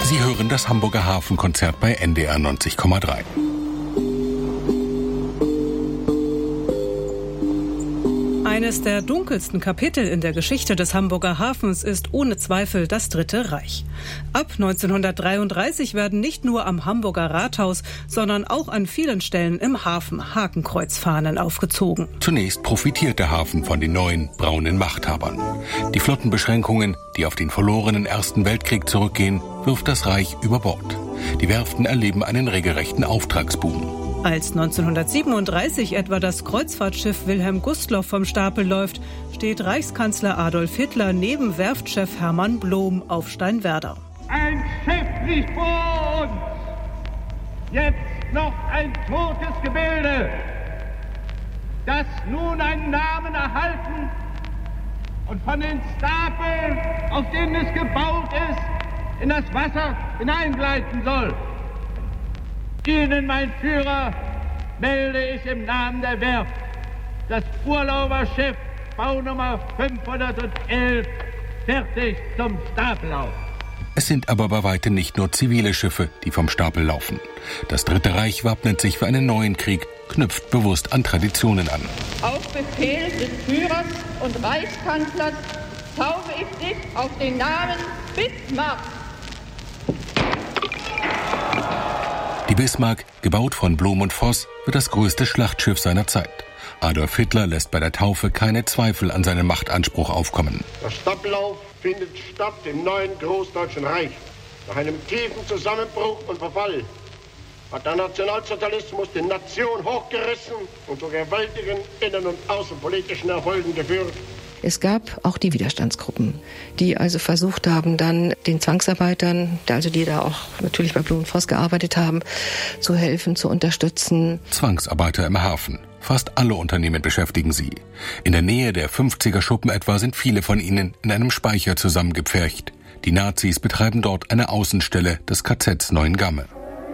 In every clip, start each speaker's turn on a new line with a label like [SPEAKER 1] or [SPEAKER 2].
[SPEAKER 1] Sie hören das Hamburger Hafenkonzert bei NDR 90,3.
[SPEAKER 2] Eines der dunkelsten Kapitel in der Geschichte des Hamburger Hafens ist ohne Zweifel das Dritte Reich. Ab 1933 werden nicht nur am Hamburger Rathaus, sondern auch an vielen Stellen im Hafen Hakenkreuzfahnen aufgezogen.
[SPEAKER 1] Zunächst profitiert der Hafen von den neuen braunen Machthabern. Die Flottenbeschränkungen, die auf den verlorenen Ersten Weltkrieg zurückgehen, wirft das Reich über Bord. Die Werften erleben einen regelrechten Auftragsboom.
[SPEAKER 2] Als 1937 etwa das Kreuzfahrtschiff Wilhelm Gustloff vom Stapel läuft, steht Reichskanzler Adolf Hitler neben Werftchef Hermann Blom auf Steinwerder.
[SPEAKER 3] Ein Schiff liegt vor uns! Jetzt noch ein totes Gebilde, das nun einen Namen erhalten und von den Stapeln, auf denen es gebaut ist, in das Wasser hineingleiten soll. Ihnen, mein Führer, melde ich im Namen der Werft das Urlauberschiff Baunummer 511 fertig zum Stapellauf.
[SPEAKER 1] Es sind aber bei weitem nicht nur zivile Schiffe, die vom Stapel laufen. Das Dritte Reich wappnet sich für einen neuen Krieg, knüpft bewusst an Traditionen an.
[SPEAKER 4] Auf Befehl des Führers und Reichskanzlers taufe ich dich auf den Namen Bismarck.
[SPEAKER 1] Die Bismarck, gebaut von Blom und Voss, wird das größte Schlachtschiff seiner Zeit. Adolf Hitler lässt bei der Taufe keine Zweifel an seinen Machtanspruch aufkommen.
[SPEAKER 5] Der Stappellauf findet statt im neuen Großdeutschen Reich. Nach einem tiefen Zusammenbruch und Verfall hat der Nationalsozialismus die Nation hochgerissen und zu gewaltigen innen- und außenpolitischen Erfolgen geführt.
[SPEAKER 6] Es gab auch die Widerstandsgruppen, die also versucht haben, dann den Zwangsarbeitern, also die da auch natürlich bei Blum und Voss gearbeitet haben, zu helfen, zu unterstützen.
[SPEAKER 1] Zwangsarbeiter im Hafen. Fast alle Unternehmen beschäftigen sie. In der Nähe der 50er Schuppen etwa sind viele von ihnen in einem Speicher zusammengepfercht. Die Nazis betreiben dort eine Außenstelle des KZs Neuengamme.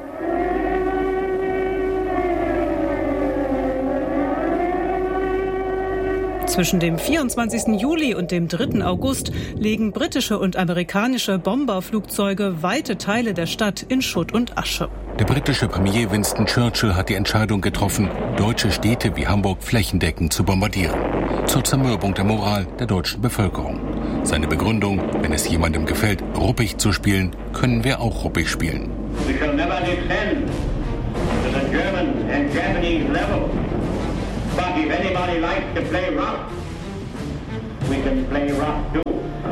[SPEAKER 2] Zwischen dem 24. Juli und dem 3. August legen britische und amerikanische Bomberflugzeuge weite Teile der Stadt in Schutt und Asche.
[SPEAKER 1] Der britische Premier Winston Churchill hat die Entscheidung getroffen, deutsche Städte wie Hamburg flächendeckend zu bombardieren. Zur Zermürbung der Moral der deutschen Bevölkerung. Seine Begründung, wenn es jemandem gefällt, ruppig zu spielen, können wir auch ruppig spielen.
[SPEAKER 7] We shall never descend to the German and Japanese level. But if anybody likes to play rough, we can play rough too.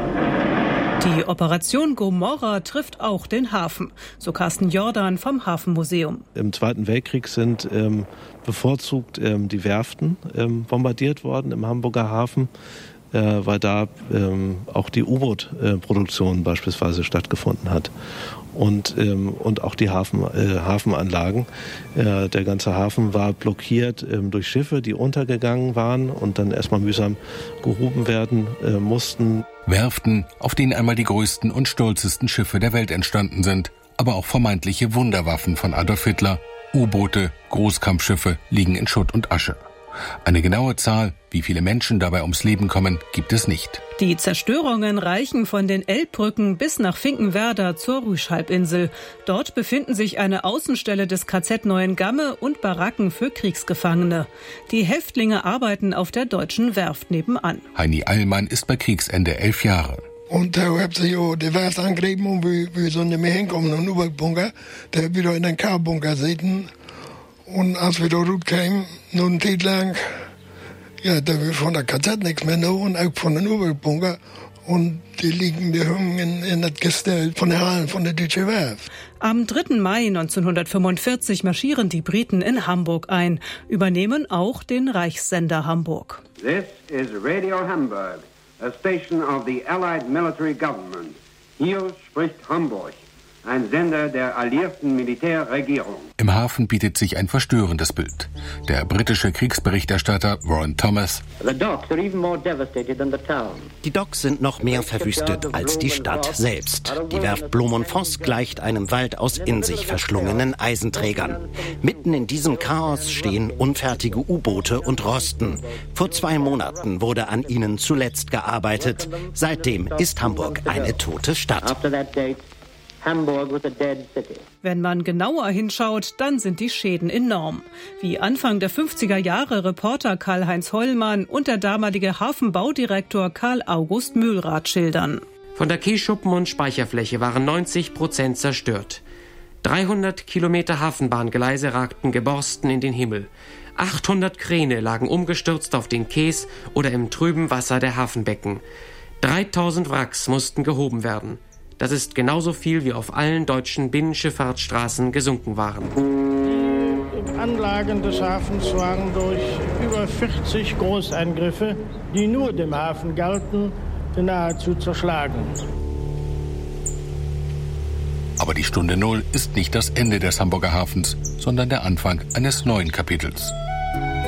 [SPEAKER 2] Die Operation Gomorra trifft auch den Hafen, so Carsten Jordan vom Hafenmuseum.
[SPEAKER 8] Im Zweiten Weltkrieg sind bevorzugt die Werften bombardiert worden im Hamburger Hafen, weil da auch die U-Boot-Produktion beispielsweise stattgefunden hat. Und auch die Hafenanlagen. Der ganze Hafen war blockiert durch Schiffe, die untergegangen waren und dann erstmal mühsam gehoben werden mussten.
[SPEAKER 1] Werften, auf denen einmal die größten und stolzesten Schiffe der Welt entstanden sind, aber auch vermeintliche Wunderwaffen von Adolf Hitler. U-Boote, Großkampfschiffe liegen in Schutt und Asche. Eine genaue Zahl, wie viele Menschen dabei ums Leben kommen, gibt es nicht.
[SPEAKER 2] Die Zerstörungen reichen von den Elbbrücken bis nach Finkenwerder zur Rüschhalbinsel. Dort befinden sich eine Außenstelle des KZ Neuengamme und Baracken für Kriegsgefangene. Die Häftlinge arbeiten auf der deutschen Werft nebenan.
[SPEAKER 1] Heini Eilmann ist bei Kriegsende 11 Jahre.
[SPEAKER 9] Und da haben sie ja die Werft angegriffen und wir so nicht mehr hinkommen in den U-Boot-Bunker. Da haben wir da in den K-Bunker sitzen. Und als wir da rüberkamen, nur eine Zeit lang, ja, da wir von der KZ nichts mehr noch und auch von den U-Boot-Bunker. Und die liegen, die hängen in das Gestell von der Hallen von der Deutschen Werft.
[SPEAKER 2] Am 3. Mai 1945 marschieren die Briten in Hamburg ein, übernehmen auch den Reichssender Hamburg.
[SPEAKER 10] This is Radio Hamburg, a station of the Allied Military Government. Hier spricht Hamburg, ein Sender der alliierten Militärregierung.
[SPEAKER 1] Im Hafen bietet sich ein verstörendes Bild. Der britische Kriegsberichterstatter Warren Thomas.
[SPEAKER 11] Die Docks sind noch mehr verwüstet als die Stadt selbst. Die Werft Blum und Voss gleicht einem Wald aus in sich verschlungenen Eisenträgern. Mitten in diesem Chaos stehen unfertige U-Boote und rosten. Vor 2 Monaten wurde an ihnen zuletzt gearbeitet. Seitdem ist Hamburg eine tote Stadt.
[SPEAKER 12] Hamburg was a dead city.
[SPEAKER 2] Wenn man genauer hinschaut, dann sind die Schäden enorm. Wie Anfang der 50er Jahre Reporter Karl-Heinz Hollmann und der damalige Hafenbaudirektor Karl August Mühlrath schildern.
[SPEAKER 13] Von der Kiesschuppen- und Speicherfläche waren 90% zerstört. 300 Kilometer Hafenbahngleise ragten geborsten in den Himmel. 800 Kräne lagen umgestürzt auf den Quais oder im trüben Wasser der Hafenbecken. 3000 Wracks mussten gehoben werden. Das ist genauso viel, wie auf allen deutschen Binnenschifffahrtsstraßen gesunken waren.
[SPEAKER 14] Die Anlagen des Hafens waren durch über 40 Großeingriffe, die nur dem Hafen galten, nahezu zerschlagen.
[SPEAKER 1] Aber die Stunde Null ist nicht das Ende des Hamburger Hafens, sondern der Anfang eines neuen Kapitels.